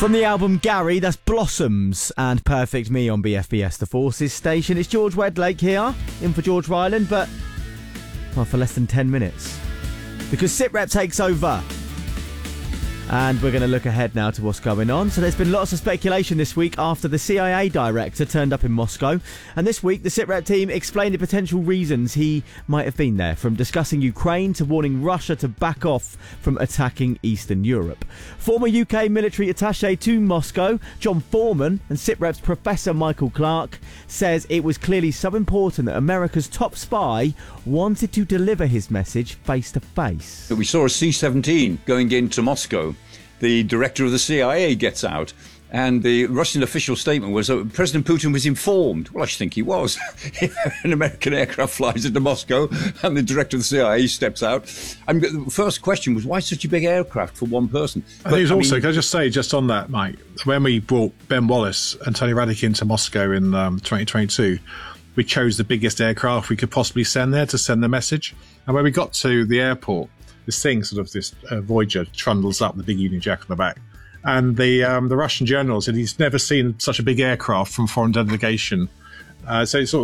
From the album Gary, that's Blossoms and Perfect Me on BFBS, the Forces station. It's George Wedlake here, in for George Ryland, but for less than 10 minutes. Because SITREP takes over. And we're going to look ahead now to what's going on. So there's been lots of speculation this week after the CIA director turned up in Moscow. And this week, the SITREP team explained the potential reasons he might have been there, from discussing Ukraine to warning Russia to back off from attacking Eastern Europe. Former UK military attaché to Moscow, John Foreman, and SITREP's Professor Michael Clark, says it was clearly so important that America's top spy wanted to deliver his message face to face. We saw a C-17 going into Moscow. The director of the CIA gets out, and the Russian official statement was that President Putin was informed. Well, I should think he was. An American aircraft flies into Moscow, and the director of the CIA steps out. The first question was, why such a big aircraft for one person? Can I just say, just on that, Mike, when we brought Ben Wallace and Tony Radack into Moscow in 2022, we chose the biggest aircraft we could possibly send there to send the message. And when we got to the airport, this Voyager trundles up, the big Union Jack on the back. And the Russian general said he's never seen such a big aircraft from foreign delegation. So it's sort of